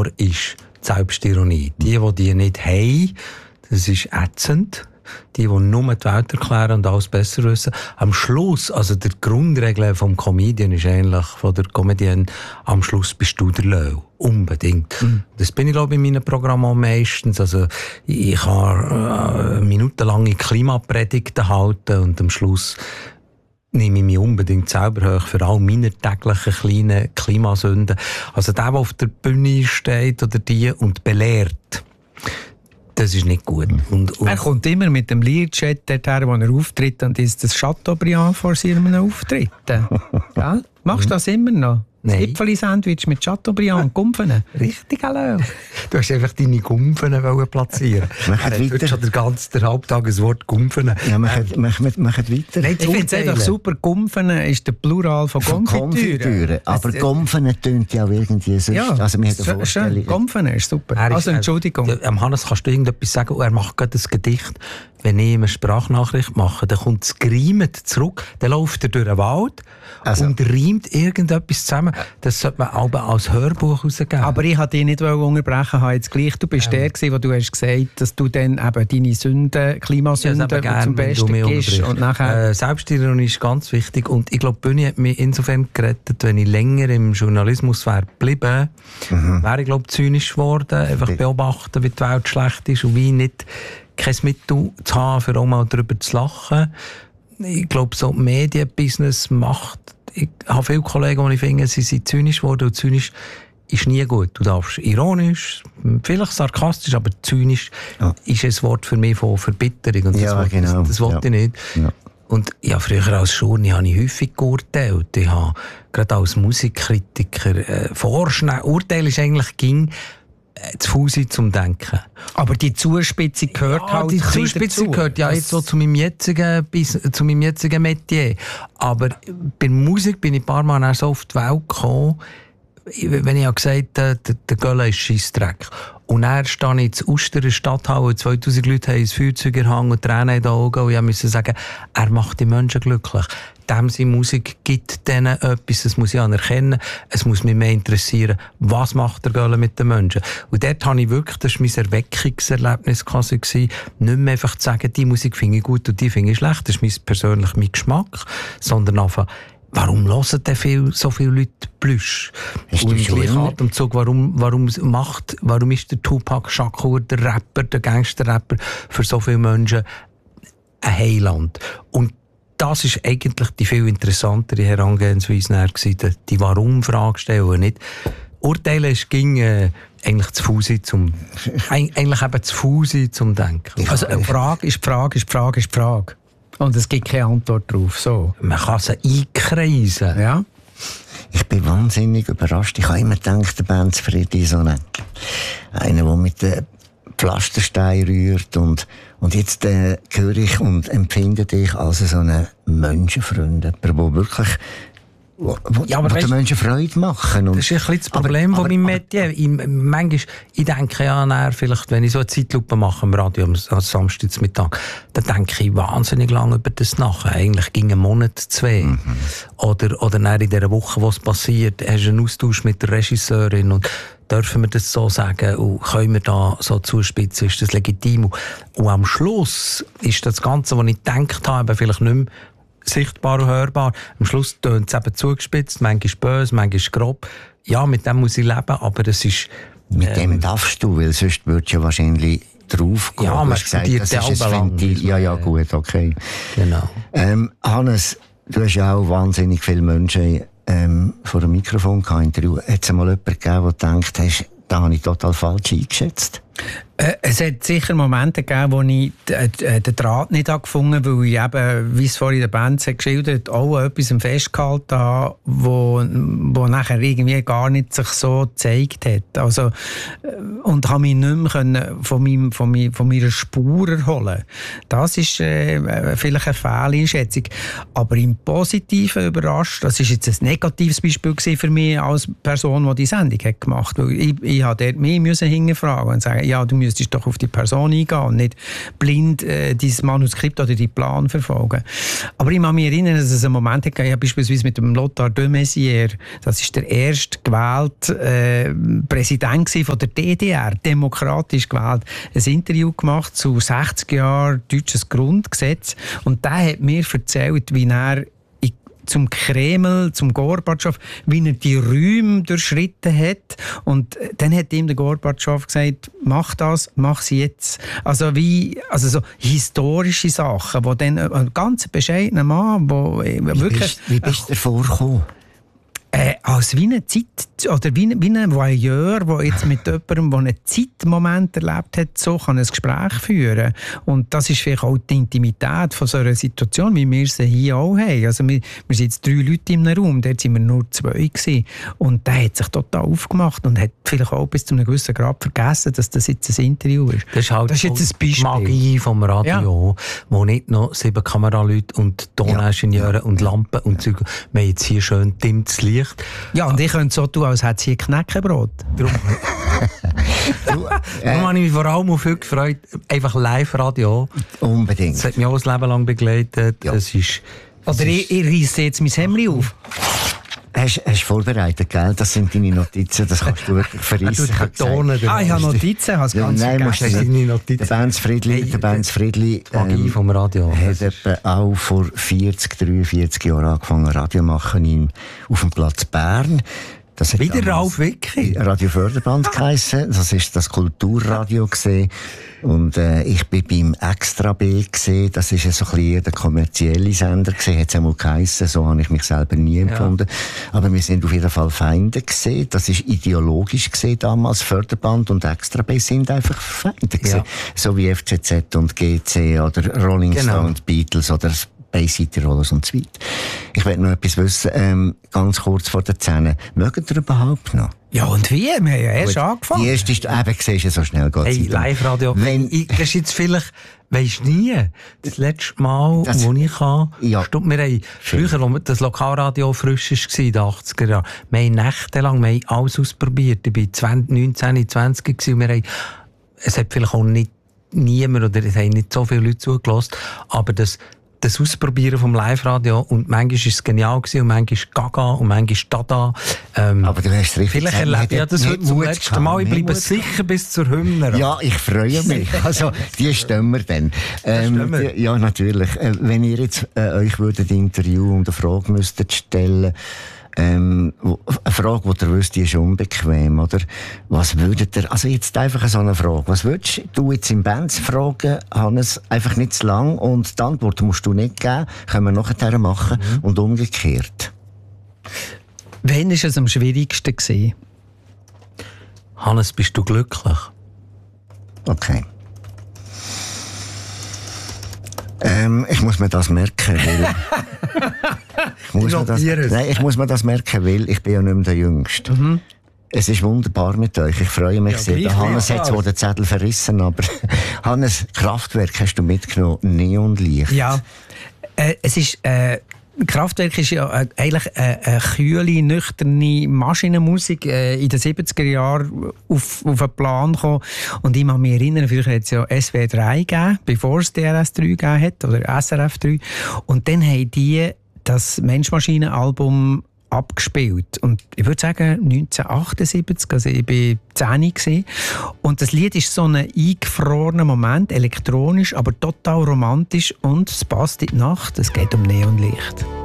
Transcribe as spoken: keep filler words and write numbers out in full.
Humor ist die Selbstironie. Die, die die nicht haben, das ist ätzend. Die, die nur die Welt erklären und alles besser wissen. Am Schluss, also der Grundregel vom Comedian ist eigentlich, von der Comedian, am Schluss bist du der Löw. Unbedingt. Mhm. Das bin ich, glaube ich, in meinen Programmen meistens. Also, ich kann äh, minutenlange Klimapredigten halten und am Schluss nehme ich mich unbedingt selber hoch für all meine täglichen kleinen Klimasünden. Also der, der auf der Bühne steht oder die und belehrt, das ist nicht gut. Und, und er kommt immer mit dem Learjet dorthin, wo er auftritt, und ist das Chateaubriand vor seinem Auftritt. Ja? Machst du das immer noch? Das Gipfeli-Sandwich mit Chateaubriand und Gumpfen. Richtig, hallo. Du hast einfach deine Gumpfen platzieren. Er hat heute schon den ganzen Haupttag das Wort Gumpfen. Ja, machen wir weiter. Nein, ich finde es einfach super. Gumpfen ist der Plural von, von Konfitüre. Aber Gumpfen tönt ja auch irgendwie sonst. Ja, also, wir haben eine schön. Gumpfen ist super. Er ist, also, Entschuldigung. Er, ähm, Hannes, kannst du irgendetwas sagen? Er macht gerade ein Gedicht. Wenn ich eine Sprachnachricht mache, dann kommt es gereimt zurück, dann läuft er durch den Wald also. und reimt irgendetwas zusammen. Das sollte man auch als Hörbuch rausgeben. Aber ich wollte dich nicht unterbrechen, habe jetzt gleich. Du bist ähm. der gewesen, wo du hast gesagt, dass du dann eben deine Sünden, Klimasünden ja, zum Besten gibst. Und nachher äh, Selbstironie ist ganz wichtig. Und ich glaube, die Bühne hat mich insofern gerettet, wenn ich länger im Journalismus wäre geblieben, mhm. wäre ich, glaube ich, zynisch geworden. Einfach okay. beobachten, wie die Welt schlecht ist und wie nicht kein Mittel zu haben, für auch mal darüber zu lachen. Ich glaube, so Medienbusiness macht... Ich habe viele Kollegen, die ich finde, sie sind zynisch geworden, und zynisch ist nie gut. Du darfst ironisch, vielleicht sarkastisch, aber zynisch ja. ist ein Wort für mich von Verbitterung. Und das ja, Wort, genau. Das, das wollte ja. ich nicht. Ja. Und ja, früher als Journey habe ich häufig geurteilt. Ich habe gerade als Musikkritiker äh, vorschnell... Urteil ist eigentlich ging zu faul sein zum Denken. Aber die Zuspitzung gehört ja, halt die Zuspitzung gehört ja jetzt so zu meinem jetzigen, zu meinem jetzigen Metier. Aber bei Musik bin ich ein paar Mal so auf die Welt gekommen, wenn ich gesagt habe, der, der Gölle ist Scheissdreck. Und dann stehe ich in Uster Stadthalle, zweitausend Leute haben ein Feuerzeug erhangen und Tränen in den Augen, und ich musste sagen, er macht die Menschen glücklich. Dem seine Musik gibt denen etwas, das muss ich anerkennen. Es muss mich mehr interessieren, was macht der Gölle mit den Menschen. Und dort habe ich wirklich, das war mein Erweckungserlebnis quasi, nicht mehr einfach zu sagen, die Musik finde ich gut und die finde ich schlecht, das ist mein persönlich mein Geschmack, sondern einfach, warum hören denn viel, so viele Leute Plüsch? Und im gleichen Atemzug, warum, warum, macht, warum ist der Tupac Shakur, der Rapper, der Gangster-Rapper, für so viele Menschen ein Heiland? Und das ist eigentlich die viel interessantere Herangehensweise gewesen, die Warum-Frage stellen, nicht urteilen. Es ging äh, eigentlich zu faul sein zum, eigentlich eben zu faul sein zum Denken. Also eine Frage ist die Frage, ist die Frage, ist die Frage. Und es gibt keine Antwort darauf. So. Man kann sie einkreisen. Ja. Ich bin wahnsinnig überrascht. Ich habe immer gedacht, der Benz Friedi ist so einer, einer, der mit den Pflasterstein rührt. Und, und jetzt äh, höre ich und empfinde dich als so einen Menschenfreund. Jemand, der wirklich wo, wo, ja, aber wo den Menschen Freude machen. Und, das ist ein bisschen das Problem aber, von meinem Metier. Ich, manchmal, ich denke ja, na, vielleicht, wenn ich so eine Zeitlupe mache im Radio am, am Samstagmittag, dann denke ich wahnsinnig lange über das nach. Eigentlich ging ein Monat, zwei. Mhm. Oder, oder dann in dieser Woche, was passiert, hast du einen Austausch mit der Regisseurin und dürfen wir das so sagen und können wir da so zuspitzen, ist das legitim? Und am Schluss ist das Ganze, was ich gedacht habe, vielleicht nicht mehr sichtbar und hörbar. Am Schluss tönt es eben zugespitzt, manchmal böse, manchmal grob. Ja, mit dem muss ich leben, aber es ist... Mit ähm, dem darfst du, weil sonst würdest du ja wahrscheinlich drauf gehen. Ja, man studiert ja auch lang. Ja, ja, gut, okay. Genau. Ähm, Hannes, du hast ja auch wahnsinnig viele Menschen ähm, vor dem Mikrofon gehabt, Interview. Hat es mal jemanden gegeben, der denkt, hast, da habe ich total falsch eingeschätzt? Äh, es hat sicher Momente gegeben, wo ich äh, den Draht nicht gefunden habe, weil ich eben, wie es vorhin der Benz hat geschildert, auch etwas festgehalten habe, wo, wo nachher irgendwie gar nicht sich so gezeigt hat. Also, und habe mich nicht mehr können von, meinem, von, meinem, von meiner Spur erholen. Das ist äh, vielleicht eine Fehleinschätzung. Aber im Positiven überrascht, das ist jetzt ein negatives Beispiel für mich als Person, die die Sendung hat gemacht hat. Ich, ich habe dort mich hinterfragen und sagen, ja, du musst müsstest doch auf die Person eingehen und nicht blind äh, dein Manuskript oder deinen Plan verfolgen. Aber ich kann mich erinnern, dass es einen Moment gab, ja, beispielsweise mit dem Lothar de Maizière, das ist der erste gewählte äh, Präsident von der D D R, demokratisch gewählt, ein Interview gemacht zu sechzig Jahren deutsches Grundgesetz und der hat mir erzählt, wie er zum Kreml, zum Gorbatschow, wie er die Räume durchschritten hat. Und dann hat ihm der Gorbatschow gesagt, mach das, mach sie jetzt. Also wie, also so historische Sachen, wo dann ein ganz bescheidener Mann, wo wie wirklich... Bist, wie bist du davor gekommen? Äh, als wie eine Zeit, oder wie, wie ein Voyeur, der jetzt mit jemandem, der einen Zeitmoment erlebt hat, so kann ein Gespräch führen. Und das ist vielleicht auch die Intimität von so einer Situation, wie wir sie hier auch haben. Also wir, wir sind jetzt drei Leute in einem Raum, dort waren wir nur zwei gewesen. Und der hat sich total aufgemacht und hat vielleicht auch bis zu einem gewissen Grad vergessen, dass das jetzt ein Interview ist. Das ist halt das ist jetzt ein Beispiel. Die Magie vom Radio, ja. Wo nicht noch sieben Kameraleute und Toningenieure ja. und Lampen und Zeug. Wir haben jetzt hier schön dimmtes Licht. Ja, und ich könnte so tun, als hätte sie ein Knäckebrot. Darum, Darum äh, habe ich mich vor allem auf heute gefreut. Einfach Live-Radio. Unbedingt. Das hat mich auch das Leben lang begleitet. Ja. Das ist, das Oder ich, ich reisse jetzt mein Hemd auf. Hast du vorbereitet, gell? Das sind deine Notizen, das kannst du wirklich verrissen. Ich ah, ich habe Notizen, hast du ja, ganz nein, vergessen. Musst du deine Notizen. Der Benz Friedli, hey, der Benz Friedli ähm, vom Radio. hat etwa auch vor vierzig, dreiundvierzig Jahren angefangen, Radio zu machen in, auf dem Platz Bern. Das hat wieder Ralf Wicki? Radio Förderband geheissen. Das war das Kulturradio gewesen. Und äh, ich bin beim Extra B gewesen. Das war so ein bisschen der kommerzielle Sender gewesen. Hat es einmal geheissen. So habe ich mich selber nie empfunden. Ja. Aber wir sind auf jeden Fall Feinde gewesen. Das war ideologisch gewesen damals. Förderband und Extra B sind einfach Feinde gewesen. Ja. So wie F C Z und G C oder Rolling genau. Stones, Beatles oder Bay-City Rollers und so weiter. Ich will noch etwas wissen, ähm, ganz kurz vor der Zähne. Mögt ihr überhaupt noch? Ja, und wie? Wir haben ja erst Gut, angefangen. Die erste ist, eben, siehst du, so schnell geht es. Hey, Live-Radio. Wenn ich, das ist jetzt vielleicht, weisst du nie, das letzte Mal, das, wo ich kann, ja. Stimmt, wir haben, früher, als das Lokalradio frisch war, in den achtziger Jahren, wir haben nächtelang, wir haben alles ausprobiert. Ich war neunzehn, zwanzig und wir haben, es hat vielleicht auch nicht niemand, oder es haben nicht so viele Leute zugelassen, aber das, das Ausprobieren vom Live-Radio und manchmal war es genial gewesen, und manchmal Gaga und manchmal Dada. Ähm, aber du hast richtig vielleicht erlebe ich das heute zum letzten Mal. Ich bleibe sicher bis zur Hymne. Ja, ich freue mich. Also, die stimmen wir dann. Ähm, stimmen wir. Ja, natürlich. Äh, wenn ihr jetzt äh, euch würdet Interview und eine Frage müsstet stellen, Ähm, eine Frage, die ihr wisst, die ist unbequem, oder? Was würdet ihr, also jetzt einfach so eine Frage, was würdest du jetzt im Benz fragen, Hannes, einfach nicht zu lang, und die Antwort musst du nicht geben, können wir nachher machen, mhm. und umgekehrt. Wann war es am schwierigsten gewesen? Hannes, bist du glücklich? Okay. Ähm, ich muss mir das merken, weil... ich, muss mir das, nein, ich muss mir das merken, weil ich bin ja nicht mehr der Jüngste. Mhm. Es ist wunderbar mit euch, ich freue mich ja, sehr. Der Hannes hat zwar den Zettel verrissen, aber Hannes, Kraftwerk hast du mitgenommen, Neonlicht. Ja, äh, es ist... Äh Kraftwerk ist ja äh, eigentlich eine, eine kühle, nüchterne Maschinenmusik äh, in den siebziger Jahren auf, auf einen Plan gekommen. Und ich kann mich erinnern, früher hat es ja S W drei gegeben, bevor es D R S drei gegeben hat, oder S R F drei. Und dann haben die das Mensch-Maschinen-Album abgespielt. Und ich würde sagen, neunzehnhundertachtundsiebzig, also ich war zehn gewesen. Und das Lied ist so ein eingefrorener Moment, elektronisch, aber total romantisch, und es passt in die Nacht, es geht um Neonlicht.